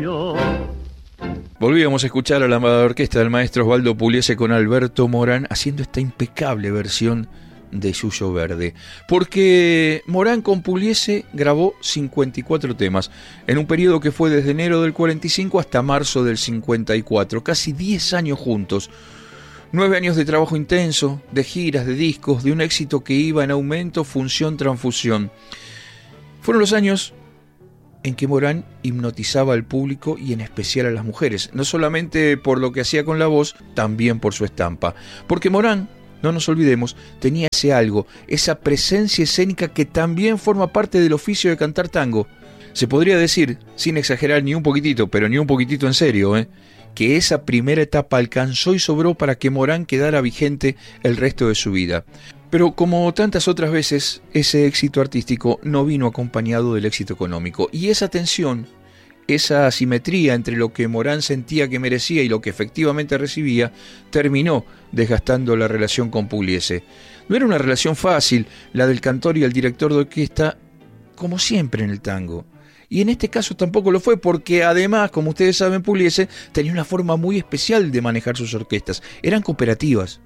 Dios. Volvíamos a escuchar a la orquesta del maestro Osvaldo Pugliese con Alberto Morán haciendo esta impecable versión de Yuyo Verde, porque Morán con Pugliese grabó 54 temas en un periodo que fue desde enero del 45 hasta marzo del 54, casi 10 años juntos. 9 años de trabajo intenso, de giras, de discos, de un éxito que iba en aumento, función tras función. Fueron los años en que Morán hipnotizaba al público y en especial a las mujeres, no solamente por lo que hacía con la voz, también por su estampa. Porque Morán, no nos olvidemos, tenía ese algo, esa presencia escénica que también forma parte del oficio de cantar tango. Se podría decir, sin exagerar ni un poquitito, pero ni un poquitito en serio, que esa primera etapa alcanzó y sobró para que Morán quedara vigente el resto de su vida. Pero como tantas otras veces, ese éxito artístico no vino acompañado del éxito económico. Y esa tensión, esa asimetría entre lo que Morán sentía que merecía y lo que efectivamente recibía, terminó desgastando la relación con Pugliese. No era una relación fácil, la del cantor y el director de orquesta, como siempre en el tango. Y en este caso tampoco lo fue, porque además, como ustedes saben, Pugliese tenía una forma muy especial de manejar sus orquestas. Eran cooperativas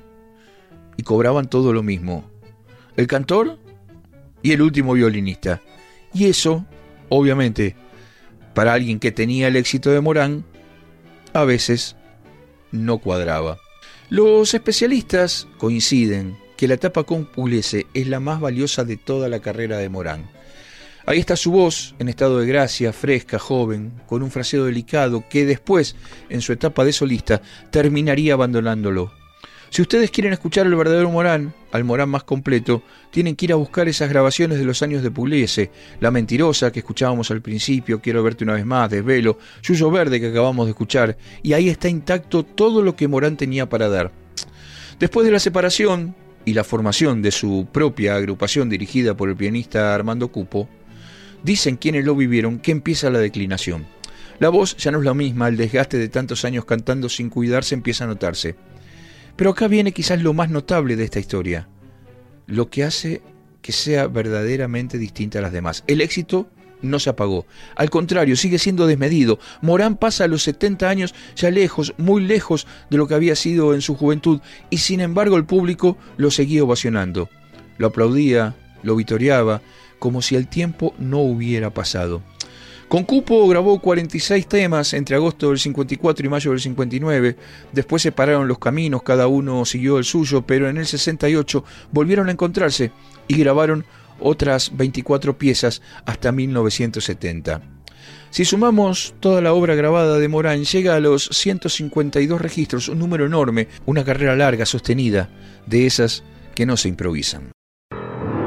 y cobraban todo lo mismo. El cantor y el último violinista. Y eso, obviamente, para alguien que tenía el éxito de Morán, a veces no cuadraba. Los especialistas coinciden que la etapa con Pugliese es la más valiosa de toda la carrera de Morán. Ahí está su voz, en estado de gracia, fresca, joven, con un fraseo delicado que después, en su etapa de solista, terminaría abandonándolo. Si ustedes quieren escuchar al verdadero Morán, al Morán más completo, tienen que ir a buscar esas grabaciones de los años de Pugliese, La Mentirosa, que escuchábamos al principio, Quiero verte una vez más, Desvelo, Yuyo Verde, que acabamos de escuchar, y ahí está intacto todo lo que Morán tenía para dar. Después de la separación y la formación de su propia agrupación dirigida por el pianista Armando Cupo, dicen quienes lo vivieron que empieza la declinación. La voz ya no es la misma, el desgaste de tantos años cantando sin cuidarse empieza a notarse. Pero acá viene quizás lo más notable de esta historia, lo que hace que sea verdaderamente distinta a las demás. El éxito no se apagó, al contrario, sigue siendo desmedido. Morán pasa a los 70 años ya lejos, muy lejos de lo que había sido en su juventud, y sin embargo el público lo seguía ovacionando. Lo aplaudía, lo vitoreaba, como si el tiempo no hubiera pasado. Con Cupo grabó 46 temas entre agosto del 54 y mayo del 59. Después separaron los caminos, cada uno siguió el suyo, pero en el 68 volvieron a encontrarse y grabaron otras 24 piezas hasta 1970. Si sumamos toda la obra grabada de Morán, llega a los 152 registros, un número enorme, una carrera larga, sostenida, de esas que no se improvisan.